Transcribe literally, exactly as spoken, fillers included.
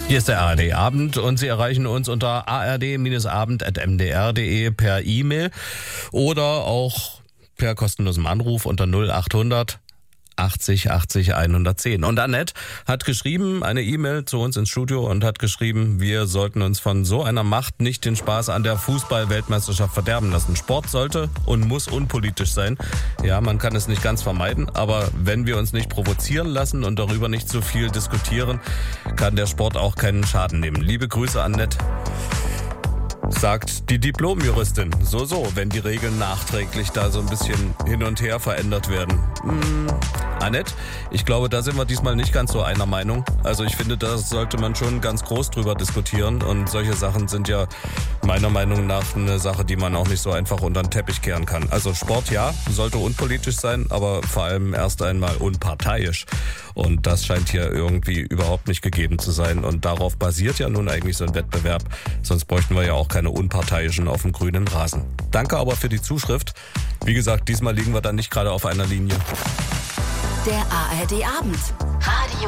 Hier ist der A R D-Abend und Sie erreichen uns unter a r d abend at m d r punkt d e per E-Mail oder auch per kostenlosem Anruf unter null achthundert achtzig achtzig hundertzehn. Und Annette hat geschrieben, eine E-Mail zu uns ins Studio und hat geschrieben, wir sollten uns von so einer Macht nicht den Spaß an der Fußball-Weltmeisterschaft verderben lassen. Sport sollte und muss unpolitisch sein. Ja, man kann es nicht ganz vermeiden, aber wenn wir uns nicht provozieren lassen und darüber nicht so viel diskutieren, kann der Sport auch keinen Schaden nehmen. Liebe Grüße, Annette. Sagt die Diplomjuristin. So, so, wenn die Regeln nachträglich da so ein bisschen hin und her verändert werden. Hm, Annette, ich glaube, da sind wir diesmal nicht ganz so einer Meinung. Also ich finde, da sollte man schon ganz groß drüber diskutieren. Und solche Sachen sind ja meiner Meinung nach eine Sache, die man auch nicht so einfach unter den Teppich kehren kann. Also Sport, ja, sollte unpolitisch sein, aber vor allem erst einmal unparteiisch. Und das scheint hier irgendwie überhaupt nicht gegeben zu sein. Und darauf basiert ja nun eigentlich so ein Wettbewerb. Sonst bräuchten wir ja auch keine Unparteiischen auf dem grünen Rasen. Danke aber für die Zuschrift. Wie gesagt, diesmal liegen wir dann nicht gerade auf einer Linie. Der A R D-Abend. Radio